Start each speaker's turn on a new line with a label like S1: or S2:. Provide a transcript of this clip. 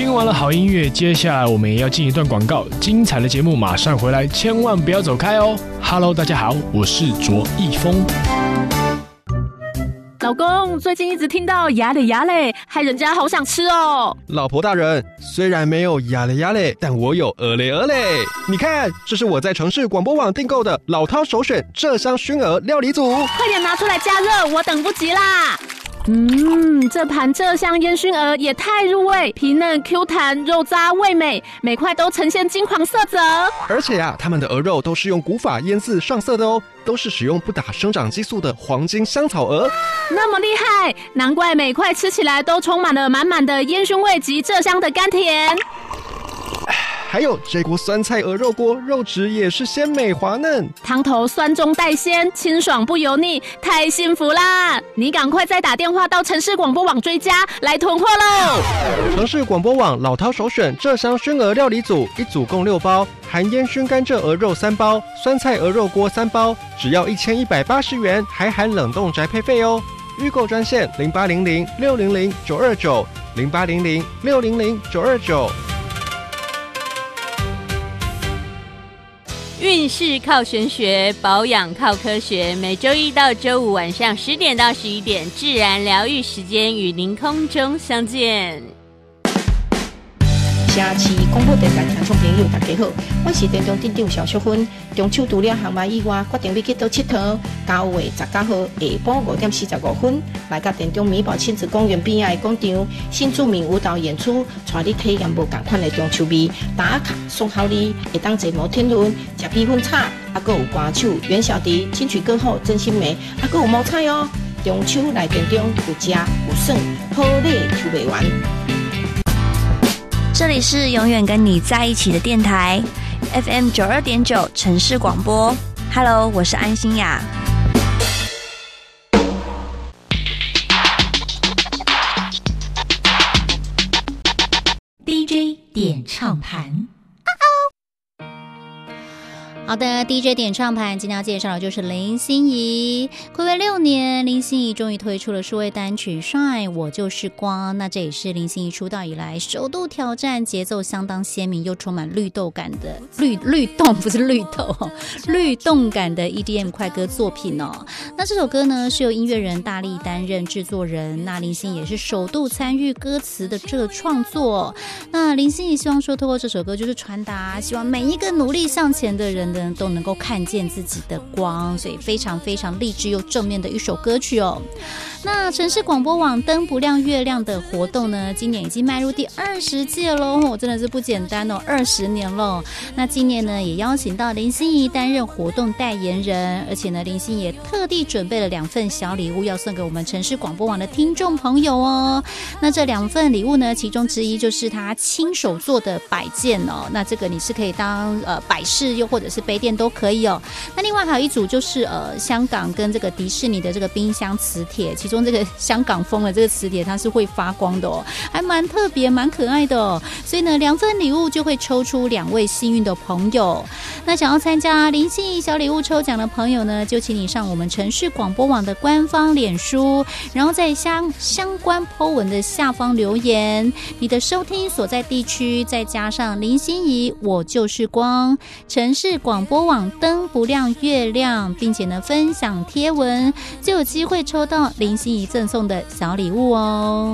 S1: 听完了好音乐，接下来我们也要进一段广告，精彩的节目马上回来，千万不要走开哦。Hello， 大家好，我是卓一峰。
S2: 老公，最近一直听到牙嘞牙嘞，害人家好想吃哦。
S3: 老婆大人，虽然没有牙嘞牙嘞，但我有鹅嘞鹅嘞。你看，这是我在城市广播网订购的老饕首选鹧鸯熏鹅料理组，
S2: 快点拿出来加热，我等不及啦。这盘鹧鸯烟熏鹅也太入味，皮嫩 Q 弹，肉渣味美，每块都呈现金黄色泽。
S3: 而且他们的鹅肉都是用古法腌制上色的哦，都是使用不打生长激素的黄金香草鹅。
S2: 那么厉害，难怪每块吃起来都充满了满满的烟熏味及鹧鸯的甘甜。
S3: 还有这锅酸菜鹅肉锅，肉质也是鲜美滑嫩，
S2: 汤头酸中带鲜，清爽不油腻，太幸福啦！你赶快再打电话到城市广播网追加来囤货喽！
S3: 城市广播网老饕首选鹧鸯熏鹅料理组，一组共6包，含烟熏甘蔗鹅肉3包，酸菜鹅肉锅3包，只要1180元，还含冷冻宅配费哦。预购专线0800-600-929，0800-600-929。
S4: 运势靠玄学，保养靠科学。每周一到周五晚上10点到11点，自然疗愈时间与您空中相见。
S5: 城市广播电台听众朋友大家好，我是电中镇长肖淑芬。中秋除了航班以外，决定要去倒佚佗。9月19号下晡5点45分，来到电中美宝亲子公园边仔的广场，新著名舞蹈演出，带你体验无同款的中秋味。打卡送好礼，会当坐摩天轮，吃米粉叉，还有歌手袁小迪、金曲歌后曾心梅，还有毛菜哦。中秋来电中有吃有耍，好礼抽不完。
S6: 这里是永远跟你在一起的电台 FM 92.9城市广播。Hello， 我是安心雅。
S7: DJ 点唱盘。好的 ，DJ 点唱盘今天要介绍的就是林心怡。睽违6年，林心怡终于推出了数位单曲《Shine 我就是光》，那这也是林心怡出道以来首度挑战节奏相当鲜明又充满律动感的律动感的 EDM 快歌作品哦。那这首歌呢是由音乐人大力担任制作人，那林心怡也是首度参与歌词的这个创作。那林心怡希望说，透过这首歌就是传达，希望每一个努力向前的人都能够看见自己的光，所以非常非常励志又正面的一首歌曲哦。那城市广播网灯不亮月亮的活动呢，今年已经迈入第20届喽，真的是不简单哦，20年了。那今年呢，也邀请到林心怡担任活动代言人，而且呢，林心怡也特地准备了2份小礼物要送给我们城市广播网的听众朋友哦。那这2份礼物呢，其中之一就是他亲手做的摆件哦，那这个你是可以当摆饰，又或者是杯垫都可以哦。那另外还有一组就是香港跟这个迪士尼的这个冰箱磁铁，其中这个香港风的这个磁铁它是会发光的哦，还蛮特别蛮可爱的哦。所以呢2份礼物就会抽出2位幸运的朋友。那想要参加林心怡小礼物抽奖的朋友呢，就请你上我们城市广播网的官方脸书，然后在相关 po 文的下方留言你的收听所在地区，再加上林心怡我就是光，城市广播网灯不亮月亮，并且呢分享贴文，就有机会抽到林心怡赠送的小礼物哦。